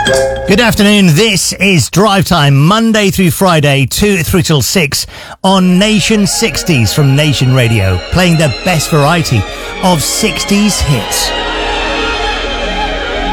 Good afternoon. This is Drive Time, Monday through Friday, 2 through till 6 on Nation 60s from Nation Radio, playing the best variety of 60s hits.